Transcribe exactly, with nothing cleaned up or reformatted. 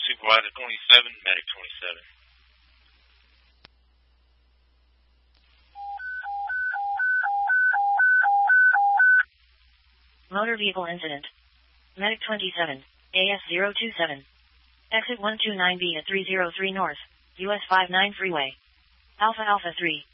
Supervisor twenty-seven, Medic twenty-seven. Motor vehicle incident. Medic twenty-seven, A S zero two seven. Exit one two nine B at three oh three North, U S fifty-nine Freeway. Alpha Alpha three.